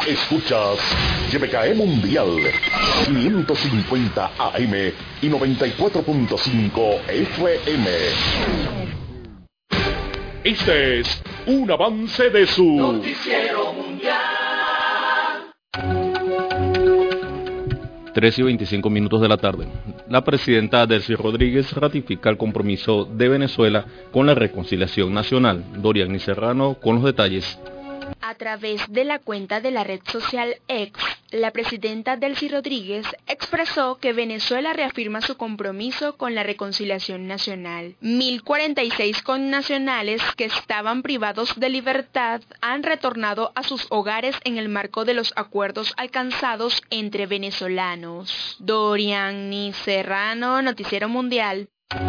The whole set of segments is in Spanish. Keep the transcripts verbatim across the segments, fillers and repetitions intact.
Escuchas Y B K E Mundial quinientos cincuenta A M y noventa y cuatro punto cinco F M. Este es un avance de su Noticiero Mundial. tres y veinticinco minutos de la tarde. La presidenta Delcy Rodríguez ratifica el compromiso de Venezuela con la reconciliación nacional. Doriani Serrano con los detalles. A través de la cuenta de la red social X, la presidenta Delcy Rodríguez expresó que Venezuela reafirma su compromiso con la reconciliación nacional. mil cuarenta y seis connacionales que estaban privados de libertad han retornado a sus hogares en el marco de los acuerdos alcanzados entre venezolanos. Doriani Serrano, Noticiero Mundial.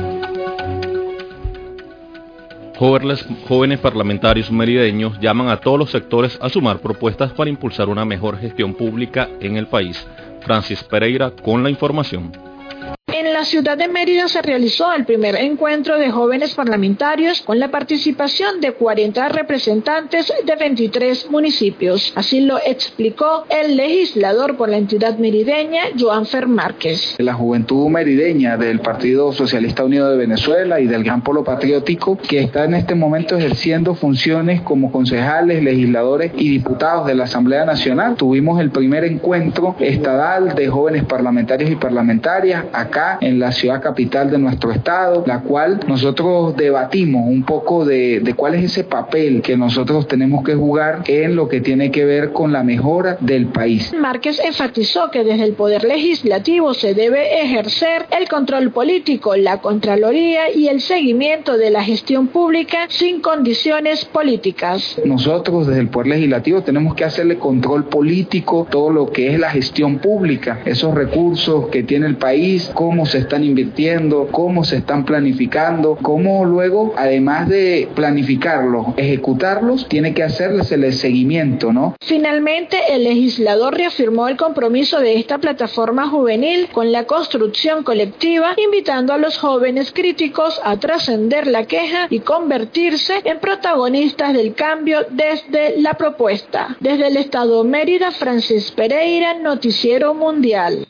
Jóvenes, jóvenes parlamentarios merideños llaman a todos los sectores a sumar propuestas para impulsar una mejor gestión pública en el país. Francis Pereira con la información. En la ciudad de Mérida se realizó el primer encuentro de jóvenes parlamentarios con la participación de cuarenta representantes de veintitrés municipios. Así lo explicó el legislador por la entidad merideña, Joanfer Márquez. La juventud merideña del Partido Socialista Unido de Venezuela y del Gran Polo Patriótico, que está en este momento ejerciendo funciones como concejales, legisladores y diputados de la Asamblea Nacional. Tuvimos el primer encuentro estadal de jóvenes parlamentarios y parlamentarias acá en la ciudad capital de nuestro estado, la cual nosotros debatimos un poco de, de cuál es ese papel que nosotros tenemos que jugar en lo que tiene que ver con la mejora del país. Márquez enfatizó que desde el Poder Legislativo se debe ejercer el control político, la Contraloría y el seguimiento de la gestión pública sin condiciones políticas. Nosotros desde el Poder Legislativo tenemos que hacerle control político todo lo que es la gestión pública, esos recursos que tiene el país, cómo se están invirtiendo, cómo se están planificando, cómo luego, además de planificarlos, ejecutarlos, tiene que hacerles el seguimiento, ¿no? Finalmente, el legislador reafirmó el compromiso de esta plataforma juvenil con la construcción colectiva, invitando a los jóvenes críticos a trascender la queja y convertirse en protagonistas del cambio desde la propuesta. Desde el estado Mérida, Francis Pereira, Noticiero Mundial.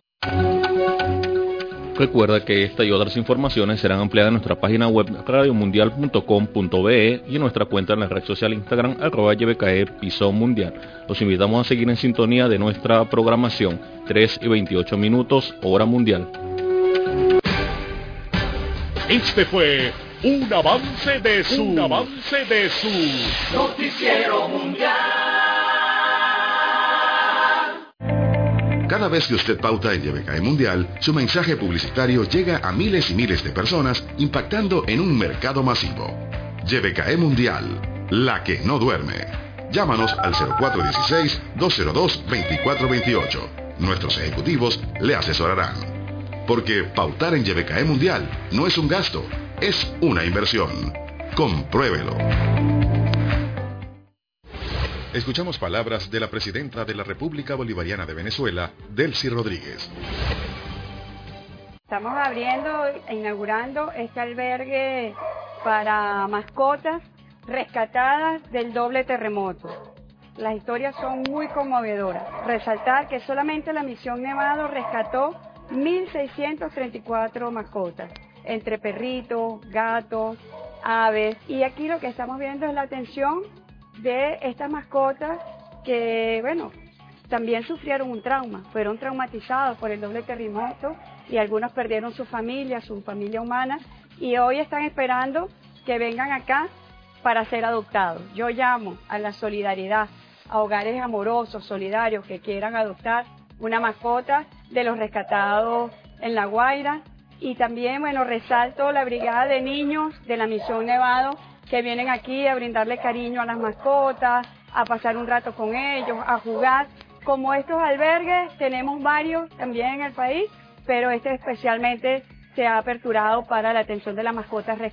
Recuerda que esta y otras informaciones serán ampliadas en nuestra página web radio mundial punto com punto be y en nuestra cuenta en la red social Instagram arroba Y B K E Piso Mundial. Los invitamos a seguir en sintonía de nuestra programación. tres y veintiocho minutos, hora mundial. Este fue un avance de su, un avance de su Noticiero Mundial. Cada vez que usted pauta en Y B K E Mundial, su mensaje publicitario llega a miles y miles de personas, impactando en un mercado masivo. Y B K E Mundial, la que no duerme. Llámanos al cero cuatro uno seis, dos cero dos, dos cuatro dos ocho. Nuestros ejecutivos le asesorarán. Porque pautar en Y B K E Mundial no es un gasto, es una inversión. Compruébelo. Escuchamos palabras de la presidenta de la República Bolivariana de Venezuela, Delcy Rodríguez. Estamos abriendo e inaugurando este albergue para mascotas rescatadas del doble terremoto. Las historias son muy conmovedoras. Resaltar que solamente la misión Nevado rescató mil seiscientas treinta y cuatro mascotas, entre perritos, gatos, aves. Y aquí lo que estamos viendo es la atención de estas mascotas que, bueno, también sufrieron un trauma, fueron traumatizados por el doble terremoto y algunos perdieron su familia, su familia humana, y hoy están esperando que vengan acá para ser adoptados. Yo llamo a la solidaridad, a hogares amorosos, solidarios, que quieran adoptar una mascota de los rescatados en La Guaira, y también, bueno, resalto la brigada de niños de la Misión Nevado, que vienen aquí a brindarle cariño a las mascotas, a pasar un rato con ellos, a jugar. Como estos albergues, tenemos varios también en el país, pero este especialmente se ha aperturado para la atención de las mascotas rescatadas.